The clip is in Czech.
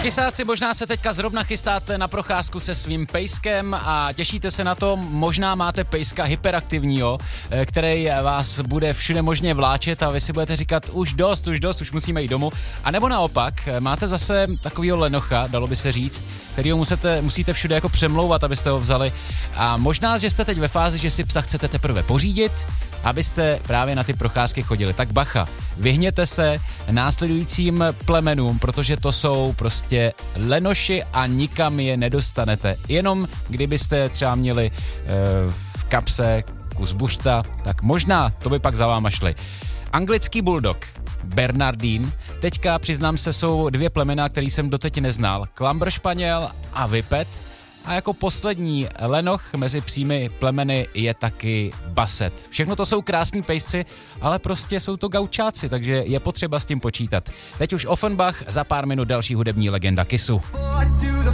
Kysáci, možná se teďka zrovna chystáte na procházku se svým pejskem a těšíte se na to, možná máte pejska hyperaktivního, který vás bude všude možně vláčet a vy si budete říkat už dost, už musíme jít domů. A nebo naopak, máte zase takovýho lenocha, dalo by se říct, kterýho musíte všude jako přemlouvat, abyste ho vzali. A možná, že jste teď ve fázi, že si psa chcete teprve pořídit, abyste právě na ty procházky chodili. Tak bacha, vyhněte se následujícím plemenům, protože to jsou prostě lenoši a nikam je nedostanete. Jenom kdybyste třeba měli v kapse kus buřta, tak možná to by pak za váma šli. Anglický bulldog, Bernardín, teďka přiznám se, jsou dvě plemena, který jsem doteď neznal. Clumber španěl a Whippet. A jako poslední lenoch mezi psími plemeny je taky Basset. Všechno to jsou krásní pejsci, ale prostě jsou to gaučáci, takže je potřeba s tím počítat. Teď už Offenbach, za pár minut další hudební legenda Kissu.